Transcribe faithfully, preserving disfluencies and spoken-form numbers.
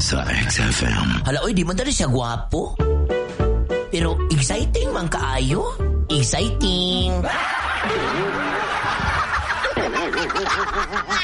sa X F M. Hala, oy, di man dali siya gwapo. Pero exciting man kaayo. Exciting.